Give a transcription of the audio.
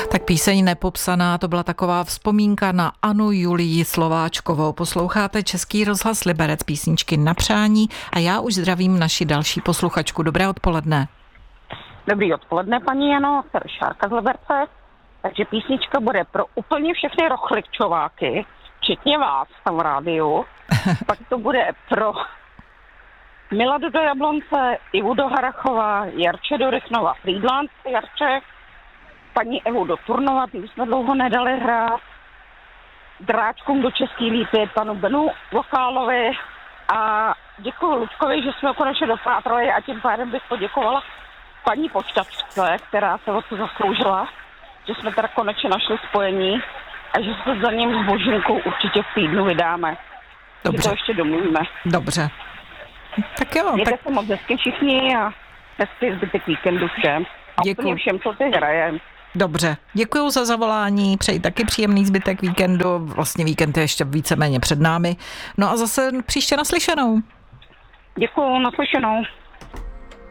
Tak píseň Nepopsaná, to byla taková vzpomínka na Anu Julii Slováčkovou. Posloucháte Český rozhlas Liberec, písničky na přání a já už zdravím naši další posluchačku. Dobré odpoledne. Dobrý odpoledne, paní Jano, tady Šárka z Liberce. Takže písnička bude pro úplně všechny rochlikčováky, včetně vás tam v rádiu. Pak to bude pro Miladu do Jablonce, Ivu do Harachova, Jarče do Rychnova, Friedland, Jarče, paní Evu do Turnova, ty už jsme dlouho nedali hrát, Dráčkům do Český Lípy, panu Benu Vokálovi a děkuji Lučkovi, že jsme ho konečně dopátrali a tím pádem bych poděkovala paní poštačce, která se o to zasloužila, že jsme teda konečně našli spojení a že se za ním s Božinkou určitě v týdnu vydáme. Dobře. Že to ještě domluvíme. Dobře. Tak jo. Mějte Tak... se moc hezky všichni a hezky zbytek víkendu všem. A úplně všem, co ty hrajem. Dobře, děkuju za zavolání, přeji taky příjemný zbytek víkendu, vlastně víkend je ještě víceméně před námi. No a zase příště naslyšenou. Děkuju, naslyšenou.